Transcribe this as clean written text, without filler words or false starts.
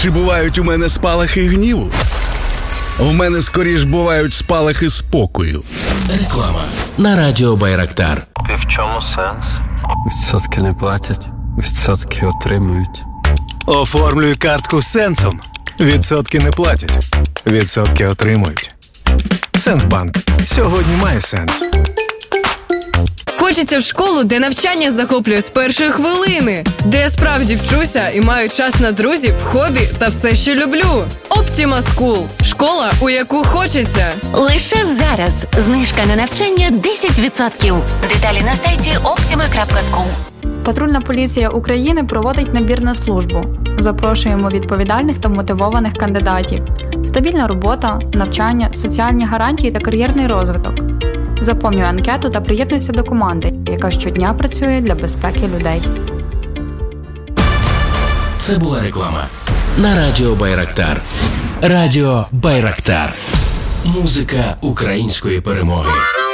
Чи бувають у мене спалахи гніву? У мене скоріш бувають спалахи спокою. Реклама на радіо Байрактар. І в чому сенс? Відсотки не платять, відсотки отримують. Оформлюй картку з Сенсом. Відсотки не платять, відсотки отримують. Сенсбанк. Сьогодні має сенс. Хочеться в школу, де навчання захоплює з першої хвилини, де я справді вчуся і маю час на друзів, хобі та все, що люблю. Optima School – школа, у яку хочеться. Лише зараз знижка на навчання 10%. Деталі на сайті optima.school. Патрульна поліція України проводить набір на службу. Запрошуємо відповідальних та мотивованих кандидатів. Стабільна робота, навчання, соціальні гарантії та кар'єрний розвиток. Заповнюй анкету та приєднуйся до команди, яка щодня працює для безпеки людей. Це була реклама на радіо Байрактар. Радіо Байрактар. Музика української перемоги.